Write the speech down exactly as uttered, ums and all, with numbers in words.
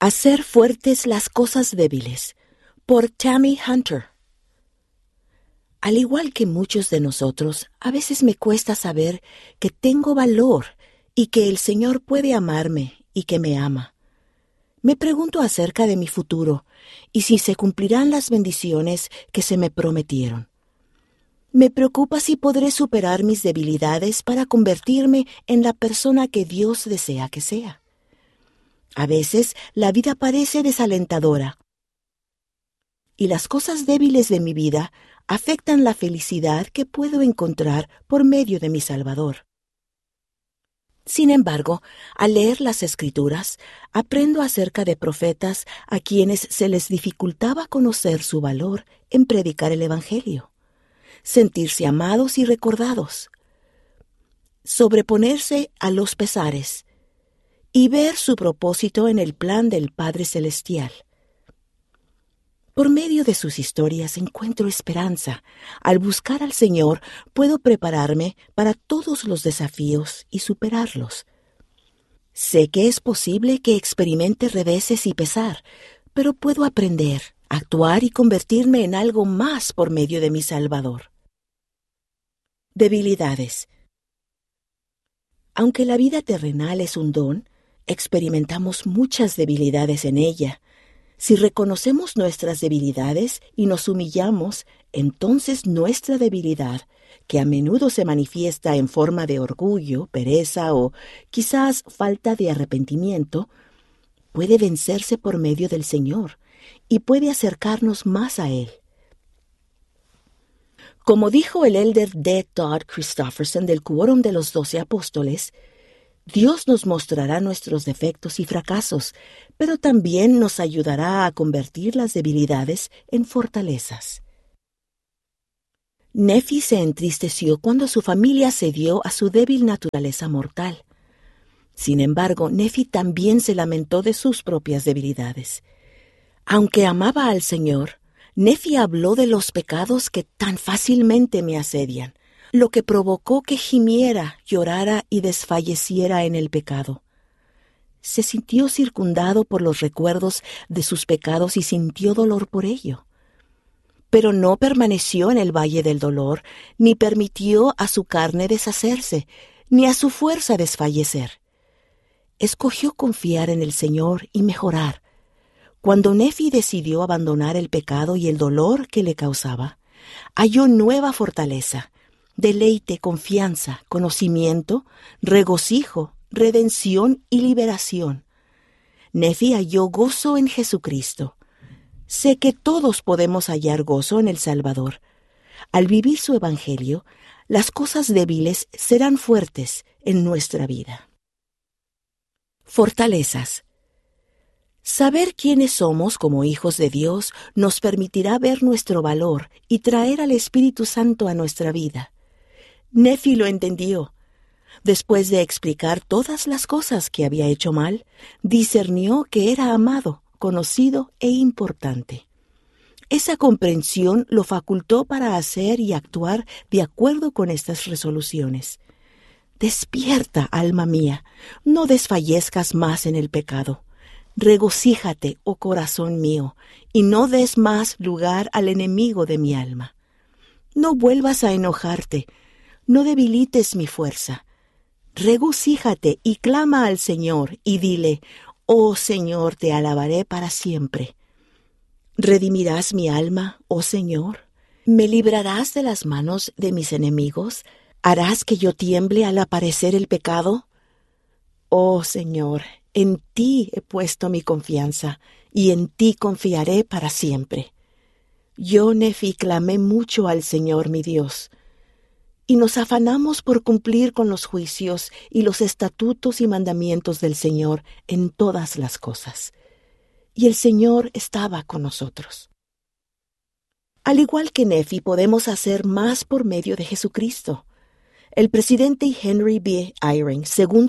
Hacer fuertes las cosas débiles, por Tammy Hunter. Al igual que muchos de nosotros, a veces me cuesta saber que tengo valor y que el Señor puede amarme y que me ama. Me pregunto acerca de mi futuro y si se cumplirán las bendiciones que se me prometieron. Me preocupa si podré superar mis debilidades para convertirme en la persona que Dios desea que sea. A veces la vida parece desalentadora y las cosas débiles de mi vida afectan la felicidad que puedo encontrar por medio de mi Salvador. Sin embargo, al leer las Escrituras, aprendo acerca de profetas a quienes se les dificultaba conocer su valor en predicar el Evangelio, sentirse amados y recordados, sobreponerse a los pesares y ver su propósito en el plan del Padre Celestial. Por medio de sus historias encuentro esperanza. Al buscar al Señor, puedo prepararme para todos los desafíos y superarlos. Sé que es posible que experimente reveses y pesar, pero puedo aprender, actuar y convertirme en algo más por medio de mi Salvador. Debilidades. Aunque la vida terrenal es un don, experimentamos muchas debilidades en ella. Si reconocemos nuestras debilidades y nos humillamos, entonces nuestra debilidad, que a menudo se manifiesta en forma de orgullo, pereza o quizás falta de arrepentimiento, puede vencerse por medio del Señor y puede acercarnos más a Él. Como dijo el elder D. Todd Christofferson del Quórum de los Doce Apóstoles, Dios nos mostrará nuestros defectos y fracasos, pero también nos ayudará a convertir las debilidades en fortalezas. Nefi se entristeció cuando su familia cedió a su débil naturaleza mortal. Sin embargo, Nefi también se lamentó de sus propias debilidades. Aunque amaba al Señor, Nefi habló de los pecados que tan fácilmente me asedian, lo que provocó que gimiera, llorara y desfalleciera en el pecado. Se sintió circundado por los recuerdos de sus pecados y sintió dolor por ello. Pero no permaneció en el valle del dolor, ni permitió a su carne deshacerse, ni a su fuerza desfallecer. Escogió confiar en el Señor y mejorar. Cuando Nefi decidió abandonar el pecado y el dolor que le causaba, halló nueva fortaleza, deleite, confianza, conocimiento, regocijo, redención y liberación. Nefi halló gozo en Jesucristo. Sé que todos podemos hallar gozo en el Salvador. Al vivir su Evangelio, las cosas débiles serán fuertes en nuestra vida. Fortalezas. Saber quiénes somos como hijos de Dios nos permitirá ver nuestro valor y traer al Espíritu Santo a nuestra vida. Nefi lo entendió. Después de explicar todas las cosas que había hecho mal, discernió que era amado, conocido e importante. Esa comprensión lo facultó para hacer y actuar de acuerdo con estas resoluciones. Despierta, alma mía, no desfallezcas más en el pecado. Regocíjate, oh corazón mío, y no des más lugar al enemigo de mi alma. No vuelvas a enojarte, no debilites mi fuerza. Regocíjate y clama al Señor y dile: oh Señor, te alabaré para siempre. ¿Redimirás mi alma, oh Señor? ¿Me librarás de las manos de mis enemigos? ¿Harás que yo tiemble al aparecer el pecado? Oh Señor, en ti he puesto mi confianza, y en ti confiaré para siempre. Yo, Nefi, clamé mucho al Señor mi Dios, y nos afanamos por cumplir con los juicios y los estatutos y mandamientos del Señor en todas las cosas. Y el Señor estaba con nosotros. Al igual que Nefi, podemos hacer más por medio de Jesucristo. El presidente Henry B. Eyring, segundo